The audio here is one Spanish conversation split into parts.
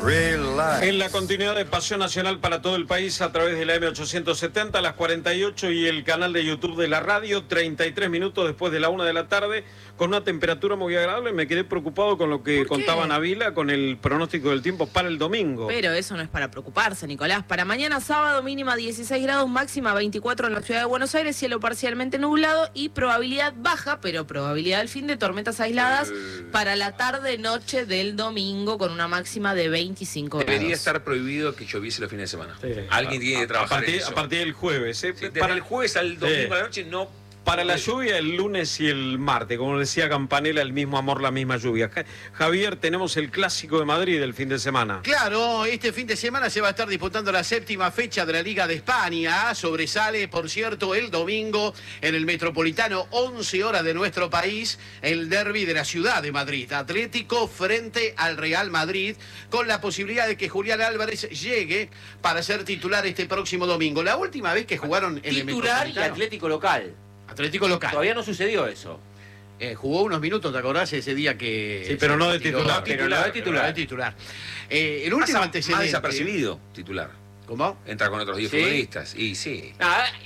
En la continuidad de Pasión Nacional para todo el país a través de la M870, las 48 y el canal de YouTube de la radio, 33 minutos después de la 1 de la tarde, con una temperatura muy agradable. Me quedé preocupado con lo que contaba Nabila, con el pronóstico del tiempo para el domingo. Pero eso no es para preocuparse, Nicolás. Para mañana sábado, mínima 16 grados, máxima 24 en la ciudad de Buenos Aires, cielo parcialmente nublado y probabilidad baja, pero probabilidad al fin de tormentas aisladas para la tarde-noche del domingo, con una máxima de 25 grados. Debería estar prohibido que lloviese los fines de semana. Sí. Alguien tiene que trabajar en eso. A partir del jueves. Sí, para el jueves al domingo a la noche no. Para la lluvia el lunes y el martes, como decía Campanella, el mismo amor, la misma lluvia. Javier, tenemos el Clásico de Madrid el fin de semana. Claro, este fin de semana se va a estar disputando la séptima fecha de la Liga de España. Sobresale, por cierto, el domingo en el Metropolitano, 11 horas de nuestro país, el derbi de la ciudad de Madrid. Atlético frente al Real Madrid, con la posibilidad de que Julián Álvarez llegue para ser titular este próximo domingo. La última vez que jugaron en el Metropolitano... Titular y Atlético local. Atlético local. Todavía no sucedió eso. Jugó unos minutos, ¿te acordás? Ese día que... Sí, pero no de titular. Pero no de titular. El último antecedente... Más desapercibido, titular. ¿Cómo? Entra con otros 10 futbolistas. Y sí.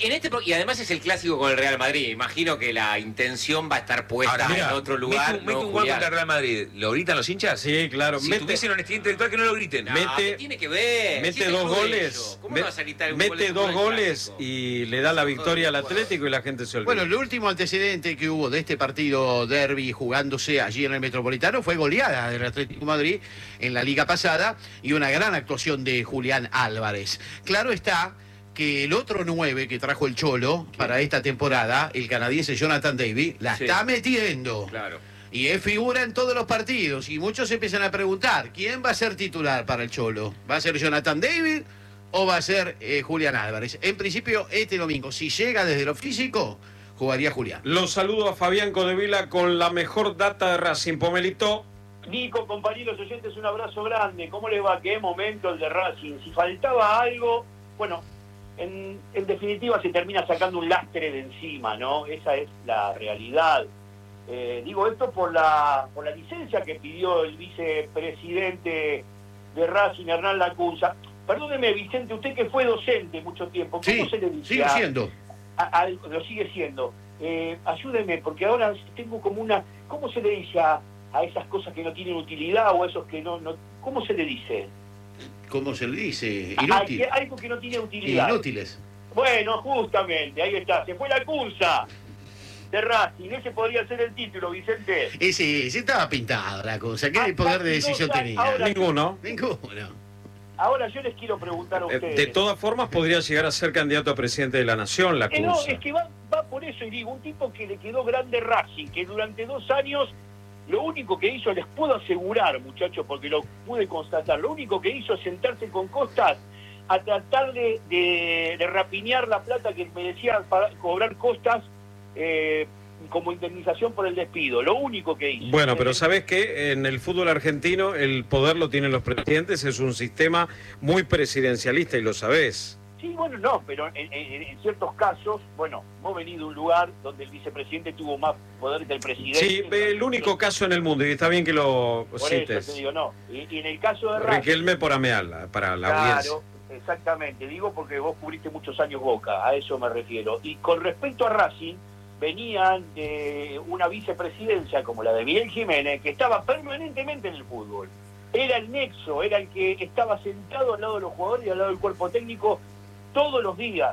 Y además es el clásico con el Real Madrid. Imagino que la intención va a estar puesta en otro lugar. Mete un gol contra el Real Madrid. ¿Lo gritan los hinchas? Sí, claro. Si tuviesen honestidad intelectual, que no lo griten. ¿Qué tiene que ver? Mete dos goles. ¿Cómo no vas a gritar un mete dos goles y le da la victoria al Atlético y la gente se olvida. Bueno, el último antecedente que hubo de este partido derbi jugándose allí en el Metropolitano fue goleada del Atlético de Madrid en la liga pasada y una gran actuación de Julián Álvarez. Claro está que el otro 9 que trajo el Cholo para esta temporada, el canadiense Jonathan David, la está metiendo. Claro. Y es figura en todos los partidos. Y muchos se empiezan a preguntar, ¿quién va a ser titular para el Cholo? ¿Va a ser Jonathan David o va a ser Julián Álvarez? En principio, este domingo, si llega desde lo físico, jugaría Julián. Los saludo a Fabián Codevila con la mejor data de Racing. Pomelito. Nico, compañeros oyentes, un abrazo grande. ¿Cómo les va? Qué momento el de Racing. Si faltaba algo, bueno, en definitiva se termina sacando un lastre de encima, ¿no? Esa es la realidad. Digo esto por la licencia que pidió el vicepresidente de Racing, Hernán Lacunza. Perdóneme, Vicente, usted que fue docente mucho tiempo, ¿cómo se le dice? Sigue siendo. Lo sigue siendo. Ayúdeme, porque ahora tengo como una... ¿Cómo se le dice a esas cosas que no tienen utilidad o a esos que no... ¿Cómo se le dice? ¿Cómo se le dice? Inútil. Algo que no tiene utilidad. Inútiles. Bueno, justamente, ahí está. Se fue la Cunza de Racing. Ese podría ser el título, Vicente. Sí, estaba pintado la cosa. ¿Qué poder de decisión tenía? Ahora, Ninguno. Ahora yo les quiero preguntar a ustedes. De todas formas podría llegar a ser candidato a presidente de la Nación, la Cunza. No, es que va por eso, y digo, un tipo que le quedó grande Racing, que durante 2 años... Lo único que hizo, les puedo asegurar, muchachos, porque lo pude constatar, lo único que hizo es sentarse con Costas a tratar de rapiñar la plata que merecía para cobrar Costas como indemnización por el despido. Lo único que hizo. Bueno, pero ¿sabés qué? En el fútbol argentino el poder lo tienen los presidentes, es un sistema muy presidencialista y lo sabés. Sí, bueno, no, pero en ciertos casos, bueno, hemos venido a un lugar donde el vicepresidente tuvo más poder que el presidente. Sí, el único caso en el mundo, y está bien que lo cites. Por eso te digo, no. Y en el caso de Racing... Riquelme por Ameal, para la audiencia. Claro, exactamente. Digo porque vos cubriste muchos años Boca, a eso me refiero. Y con respecto a Racing, venían de una vicepresidencia como la de Miguel Jiménez, que estaba permanentemente en el fútbol. Era el nexo, era el que estaba sentado al lado de los jugadores y al lado del cuerpo técnico todos los días,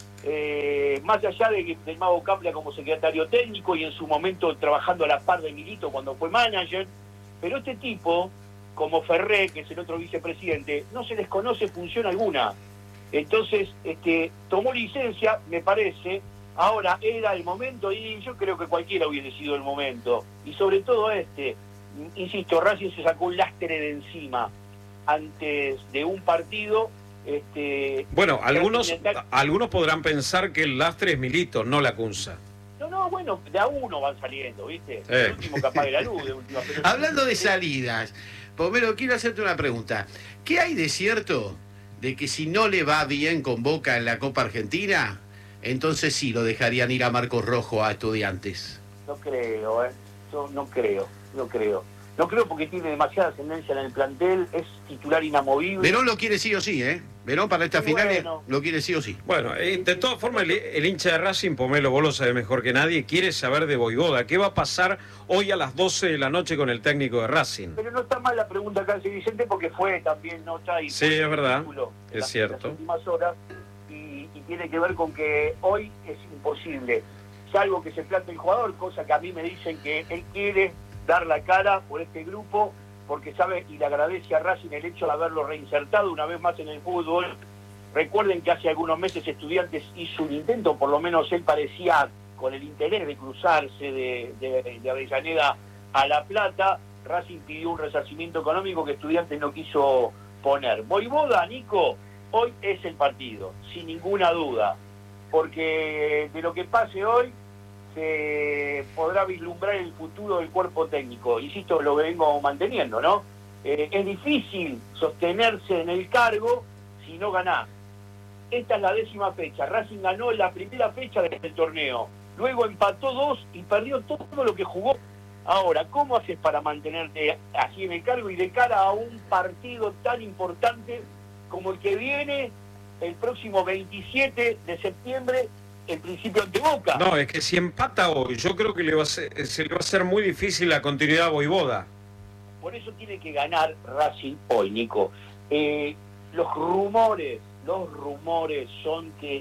más allá del Mago Capria como secretario técnico y en su momento trabajando a la par de Milito cuando fue manager, pero este tipo, como Ferré, que es el otro vicepresidente, no se les conoce función alguna. Entonces, tomó licencia, me parece, ahora era el momento y yo creo que cualquiera hubiese sido el momento. Y sobre todo insisto, Racing se sacó un lastre de encima antes de un partido. Bueno, algunos podrán pensar que el lastre es Milito, no la Cunza. No, bueno, de a uno van saliendo, ¿viste? El último que apague la luz. Hablando de salidas, Pomero, quiero hacerte una pregunta. ¿Qué hay de cierto de que si no le va bien con Boca en la Copa Argentina, entonces sí lo dejarían ir a Marcos Rojo a Estudiantes? No creo, no creo. No creo porque tiene demasiada ascendencia en el plantel, es titular inamovible. Verón lo quiere sí o sí, ¿eh? Verón para esta final lo quiere sí o sí. Bueno, de todas formas, el hincha de Racing, Pomelo, vos lo sabés mejor que nadie, quiere saber de Voivoda. ¿Qué va a pasar hoy a las 12 de la noche con el técnico de Racing? Pero no está mal la pregunta acá, Vicente, porque fue también nota y sí, es verdad, es cierto. Las últimas horas y tiene que ver con que hoy es imposible, salvo que se plante el jugador, cosa que a mí me dicen que él quiere dar la cara por este grupo, porque sabe y le agradece a Racing el hecho de haberlo reinsertado una vez más en el fútbol. Recuerden que hace algunos meses Estudiantes hizo un intento, por lo menos él parecía con el interés de cruzarse de Avellaneda a La Plata. Racing pidió un resarcimiento económico que Estudiantes no quiso poner. Voivoda, Nico, hoy es el partido, sin ninguna duda, porque de lo que pase hoy se podrá vislumbrar el futuro del cuerpo técnico. Insisto, lo vengo manteniendo, ¿no? Es difícil sostenerse en el cargo si no ganás. Esta es la 10ª fecha. Racing ganó la primera fecha del torneo. Luego empató 2 y perdió todo lo que jugó. Ahora, ¿cómo haces para mantenerte así en el cargo y de cara a un partido tan importante como el que viene el próximo 27 de septiembre, en principio ante Boca? No, es que si empata hoy, yo creo que se le va a hacer muy difícil la continuidad a Voivoda. Por eso tiene que ganar Racing hoy, Nico. Los rumores son que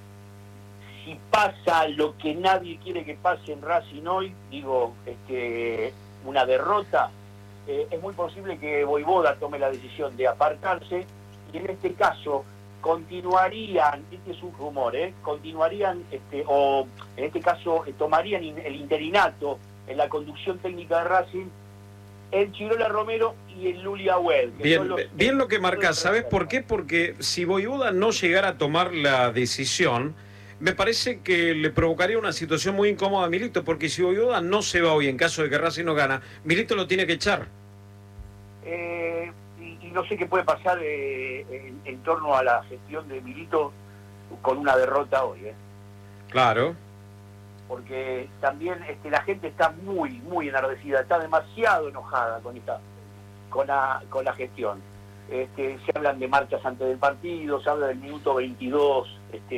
si pasa lo que nadie quiere que pase en Racing hoy, digo, una derrota, es muy posible que Voivoda tome la decisión de apartarse y en este caso continuarían, este es un rumor, continuarían, o en este caso tomarían el interinato en la conducción técnica de Racing el Chirola Romero y el Luli Agüed. Bien lo que marcás, ¿sabes por qué? Porque si Voivoda no llegara a tomar la decisión, me parece que le provocaría una situación muy incómoda a Milito, porque si Voivoda no se va hoy en caso de que Racing no gana, Milito lo tiene que echar. Y no sé qué puede pasar en torno a la gestión de Milito con una derrota hoy. Claro. Porque también la gente está muy enardecida, está demasiado enojada con la gestión. Se hablan de marchas antes del partido, se habla del minuto 22,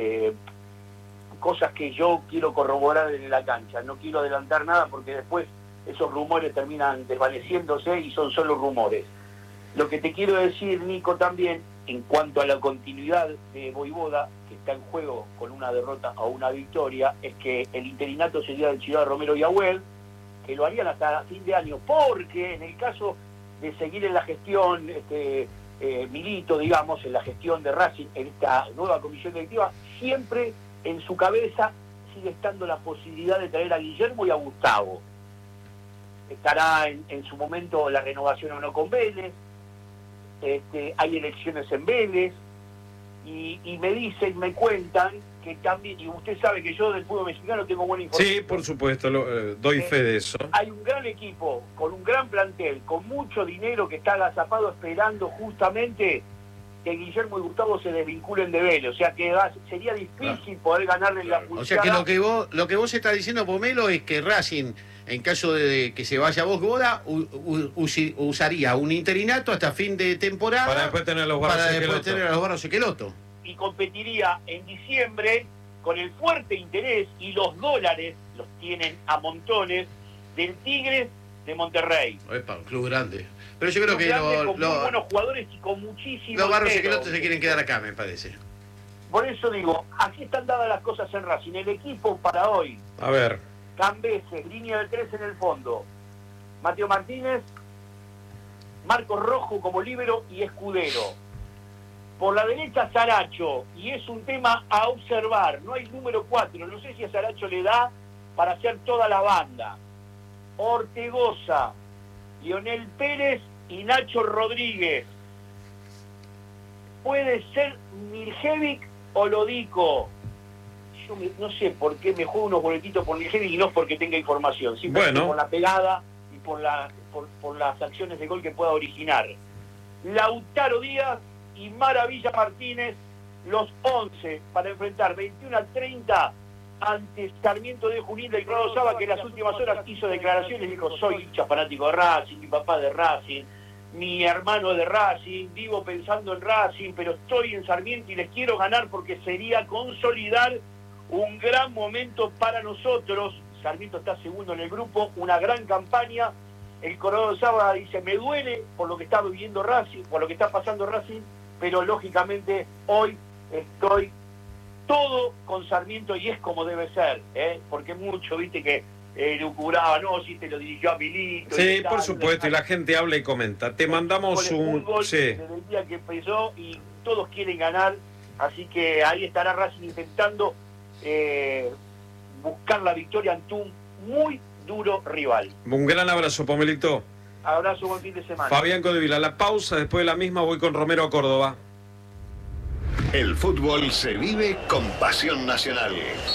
cosas que yo quiero corroborar en la cancha. No quiero adelantar nada porque después esos rumores terminan desvaneciéndose y son solo rumores. Lo que te quiero decir, Nico, también, en cuanto a la continuidad de Voivoda, que está en juego con una derrota o una victoria, es que el interinato sería del Chirola Romero y Agüed, que lo harían hasta fin de año, porque en el caso de seguir en la gestión, Milito, digamos, en la gestión de Racing, en esta nueva comisión directiva, siempre en su cabeza sigue estando la posibilidad de traer a Guillermo y a Gustavo. Estará en su momento la renovación o no con Vélez. Hay elecciones en Vélez y me dicen, me cuentan que también, y usted sabe que yo del fútbol mexicano tengo buena información. Sí, por supuesto, doy fe de eso. Hay un gran equipo, con un gran plantel, con mucho dinero que está agazapado esperando justamente que Guillermo y Gustavo se desvinculen de Vélez, o sea que sería difícil poder ganarle la pulsada. O sea que lo que vos estás diciendo, Pomelo, es que Racing, en caso de que se vaya Voivoda, usaría un interinato hasta fin de temporada para después tener a los Barros Equeloto. Y competiría en diciembre con el fuerte interés, y los dólares los tienen a montones, del Tigres de Monterrey. Epa, un club grande. Pero yo creo que con muy buenos jugadores y con muchísimos. Los Barros Equeloto se quieren quedar acá, me parece. Por eso digo, así están dadas las cosas en Racing. El equipo para hoy: a ver, Cambeses, línea de 3 en el fondo, Mateo Martínez, Marcos Rojo como líbero y Escudero. Por la derecha Saracho, y es un tema a observar, no hay número 4, no sé si a Saracho le da para hacer toda la banda. Ortegoza, Lionel Pérez y Nacho Rodríguez. Puede ser Miljevic o Lodico. Yo no sé por qué me juego unos boletitos por Miljevic y no porque tenga información, simplemente por la pegada y por las acciones de gol que pueda originar. Lautaro Díaz y Maravilla Martínez, los 11 para enfrentar 21 a 30 ante Sarmiento de Junín del Coronado Saba, que en las últimas horas hizo declaraciones, dijo, soy hincha fanático de Racing, mi papá de Racing, mi hermano de Racing, vivo pensando en Racing, pero estoy en Sarmiento y les quiero ganar porque sería consolidar un gran momento para nosotros. Sarmiento está segundo en el grupo, una gran campaña. El Coronado Saba dice, me duele por lo que está viviendo Racing, por lo que está pasando Racing, pero lógicamente hoy estoy todo con Sarmiento y es como debe ser, porque mucho, viste, que lucubraba, no, si te lo dirigió a Milito. Sí, por supuesto, y la gente habla y comenta. Te mandamos un... Sí. Desde el día que empezó y todos quieren ganar, así que ahí estará Racing intentando buscar la victoria ante un muy duro rival. Un gran abrazo, Pomelito. Abrazo, buen fin de semana. Fabián Codevila, la pausa, después de la misma voy con Romero a Córdoba. El fútbol se vive con pasión nacional.